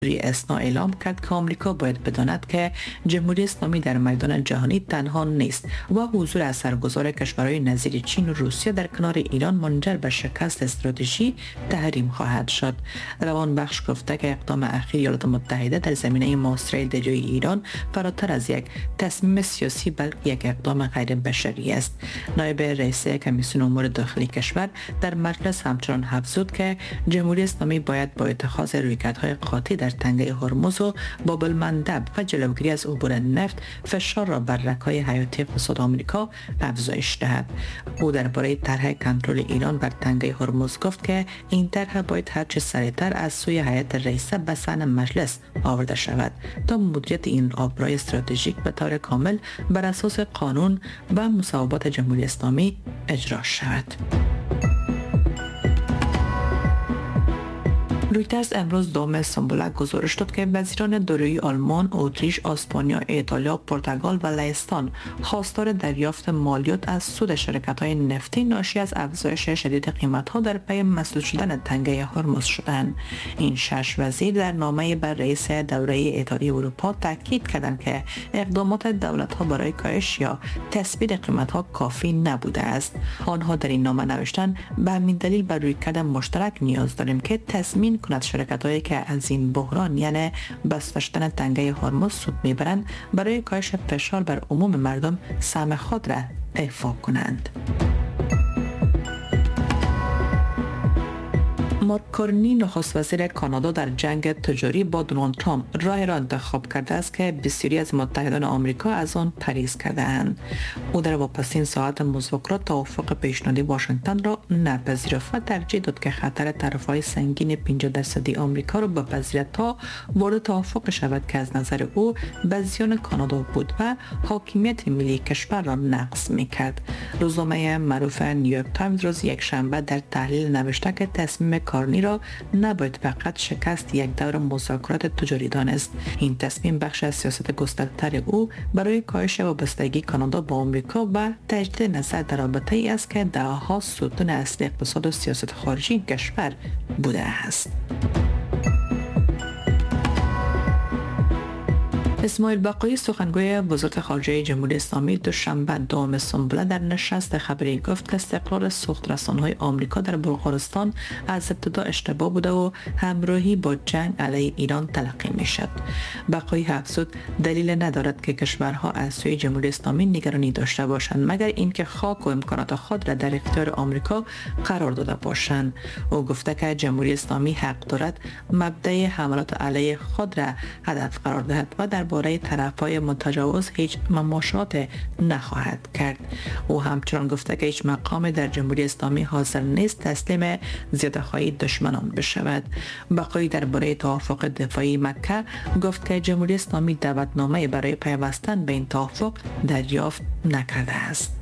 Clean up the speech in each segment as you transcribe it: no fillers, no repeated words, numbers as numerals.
اثنا اعلام کرد که آمریکا باید بداند که جمهوری اسلامی در میدان جهانی تنها نیست و حضور اثرگذار کشورهای نظیر چین و روسیه در کنار ایران منجر به شکست استراتژی تحریم خواهد شد. روان بخش گفته که اقدام اخیر ایالات متحده در زمینه محاصره دریایی ایران فراتر از یک تصمیم سیاسی بلکه یک اقدام غیر بشری است. نایب رئیس کمیسیون امور داخلی کشور در مجلس همچنان افزود که جمهوری اسلامی باید با اتخاذ رویکردهای قاطع در تنگه هرمز و باب المندب و جلوگیری از عبور نفت فشار را بر رگ‌های حیاتی اقتصاد آمریکا افزایش دهد. او درباره طرح کنترل ایران بر تنگه هرمز گفت که این طرح باید هرچه سریعتر از سوی هیئت رئیسه به صحن مجلس آورده شود تا مدیریت این آبراه استراتژیک به طور کامل بر اساس قانون و مصوبات جمهوری اسلامی اجرا شود. رویترز امروز دوم سمبولک گزارش داد که وزیران دارویی آلمان، اتریش، اسپانیا، ایتالیا، پرتغال و لهستان خواستار دریافت مالیات از سود شرکت‌های نفتی ناشی از افزایش شدید قیمت‌ها در پی مسدود شدن تنگه هرمز شدند. این 6 وزیر در نامه‌ای بر رئیس دوره اتحادیه اروپا تاکید کردند که اقدامات دولت‌ها برای کاهش یا تثبیت قیمت‌ها کافی نبوده است. آنها در این نامه نوشتند به همین دلیل بر رویکرد مشترک نیاز داریم که تضمین کند شرکت‌هایی که از این بحران یعنی بسته شدن تنگه هرمز سود میبرند برای کاهش فشار بر عموم مردم سهم خود را ایفا کنند. مارک کارنی نخست وزیر کانادا در جنگ تجاری با دونالد ترامپ راه را انتخاب کرده است که بسیاری از متحدان آمریکا از آن پرهیز کرده اند. او در واپسین ساعت مذاکرات توافق پیشنهادی واشنگتن را نپذیرفت و ترجیح داد که خطر طرفهای سنگین 50% آمریکا را بپذیرد تا وارد توافق شود که از نظر او به زیان کانادا بود و حاکمیت ملی کشور را نقض می‌کرد. روزنامه معروف نیویورک تایمز روز یکشنبه در تحلیل نوشته که تصمیم کارنی را نباید فقط شکست یک دور مذاکرات تجاری دانست. این تصمیم بخش از سیاست گسترده‌تر او برای کاهش وابستگی کانادا با آمریکا و تجدید نظر در رابطه ای است که دهه‌ها ستون اصلی اقتصاد و سیاست خارجی کشور بوده است. اسماعیل بقایی سخنگوی وزارت خارجه جمهوری اسلامی دوشنبه دوم سنبله در نشست خبری گفت که استقرار سوخت‌رسان‌های آمریکا در بلغارستان از ابتدا اشتباه بوده و همراهی با جنگ علیه ایران تلقی می‌شد. بقایی افزود دلیل ندارد که کشورها از سوی جمهوری اسلامی نگرانی داشته باشند مگر اینکه خاک و امکانات خود را در اختیار آمریکا قرار داده باشند. او گفته که جمهوری اسلامی حق دارد مبدأ حملات علیه خود را هدف قرار دهد و در باره طرف‌های متجاوز هیچ مماشات نخواهد کرد. او همچنان گفته که هیچ مقام در جمهوری اسلامی حاضر نیست تسلیم زیاده‌خواهی دشمنان بشود. بقایی درباره توافق دفاعی مکه گفت که جمهوری اسلامی دعوتنامه برای پیوستن به این توافق دریافت نکرده است.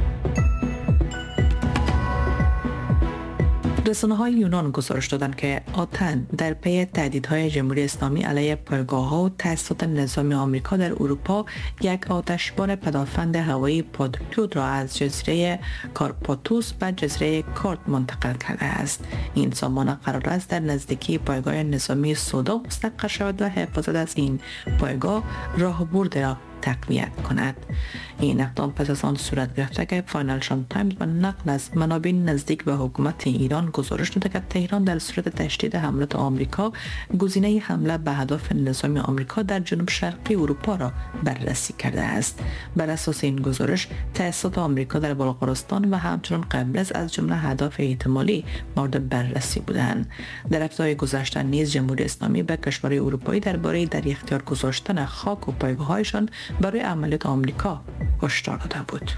رسانه‌های یونان گزارش دادند که آتن در پی تهدیدهای جمهوری اسلامی علیه پایگاه‌ها و تأسیسات نظامی آمریکا در اروپا یک آتشبار پدافند هوایی پادریوت را از جزیره کارپاتوس به جزیره کارت منتقل کرده است. این سامانه قرار است در نزدیکی پایگاه نظامی سودا مستقر شود و حفاظت از این پایگاه راهبرد را تقویت کند. این اقدام پس از آن صورت گرفته که فاینانشال تایمز با نقل از منابع نزدیک به حکومت ایران گزارش داده که تهران در صورت تشدید حملات آمریکا گزینه حمله به اهداف نظامی آمریکا در جنوب شرقی اروپا را بررسی کرده است. بر اساس این گزارش تأسیسات آمریکا در بلغارستان و همچنین قبرس از جمله اهداف احتمالی مورد بررسی بودند. در هفته‌های گذشته نیز جمهوری اسلامی به کشورهای اروپایی درباره در اختیار گذاشتن خاک و پایگاه‌هایشان برای عملیات آمریکا هشدار داده بود.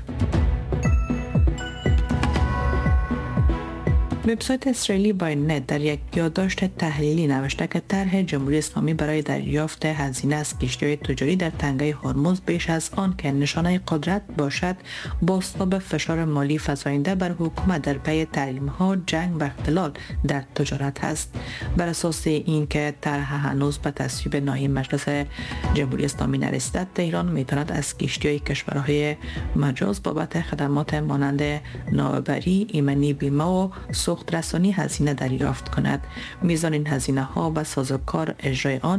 وبسایت اسرائیلی باینت در یک یادداشت تحلیلی نوشته که طرح جمهوری اسلامی برای دریافت هزینه از کشتی‌های تجاری در تنگه هرمز بیش از آن که نشانه قدرت باشد بازتاب فشار مالی فزاینده بر حکومت در پی تحریم‌ها، جنگ و اختلال در تجارت است. بر اساس اینکه طرح هنوز به تصویب نهایی مجلس جمهوری اسلامی نرسیده، تهران میتواند از کشتی‌های کشورهای مجاز بابت خدمات مانند ناوبری، ایمنی بیمه و سوخت سوخترسانی هزینه دریافت کند. میزان این هزینه ها و سازوکار اجرای آن